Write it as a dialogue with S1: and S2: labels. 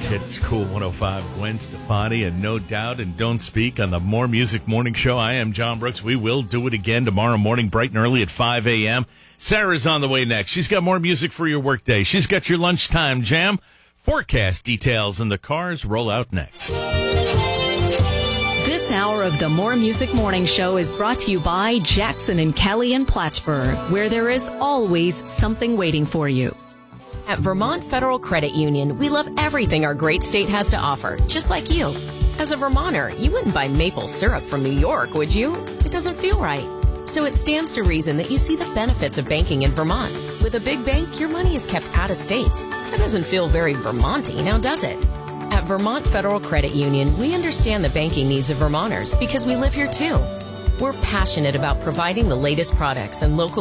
S1: It's Cool 105, Gwen Stefani, and No Doubt and Don't Speak on the More Music Morning Show. I am John Brooks. We will do it again tomorrow morning, bright and early at 5 a.m. Sarah's on the way next. She's got more music for your workday. She's got your lunchtime jam. Forecast details in the cars roll out next.
S2: This hour of the More Music Morning Show is brought to you by Jackson and Kelly in Plattsburgh, where there is always something waiting for you.
S3: At Vermont Federal Credit Union, we love everything our great state has to offer, just like you. As a Vermonter, you wouldn't buy maple syrup from New York, would you? It doesn't feel right. So it stands to reason that you see the benefits of banking in Vermont. With a big bank, your money is kept out of state. That doesn't feel very Vermont-y, now does it? At Vermont Federal Credit Union, we understand the banking needs of Vermonters because we live here too. We're passionate about providing the latest products and local